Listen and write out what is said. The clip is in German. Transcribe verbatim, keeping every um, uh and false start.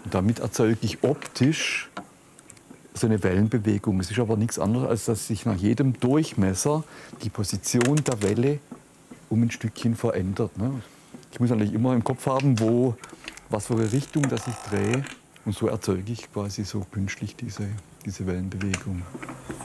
Und damit erzeuge ich optisch so eine Wellenbewegung. Es ist aber nichts anderes, als dass sich nach jedem Durchmesser die Position der Welle um ein Stückchen verändert. Ne? Ich muss eigentlich immer im Kopf haben, wo, was für eine Richtung dass ich drehe. Und so erzeuge ich quasi so künstlich diese, diese Wellenbewegung.